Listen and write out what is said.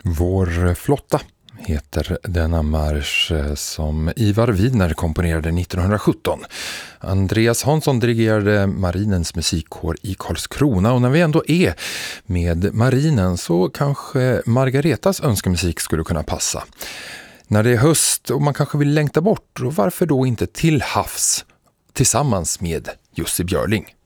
Vår flotta heter denna marsch som Ivar Widner komponerade 1917. Andreas Hansson dirigerade Marinens musikkår i Karlskrona, och när vi ändå är med Marinen så kanske Margaretas önskemusik skulle kunna passa. När det är höst och man kanske vill längta bort, och varför då inte till havs tillsammans med Jussi Björling.